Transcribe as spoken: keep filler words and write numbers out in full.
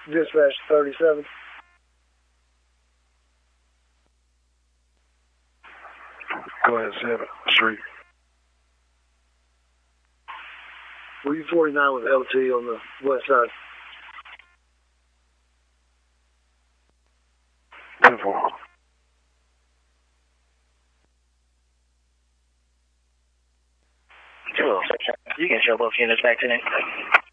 Dispatch thirty-seven. Go ahead, seven Street. three forty-nine with L T on the west side. ten four. You can show both units back to them.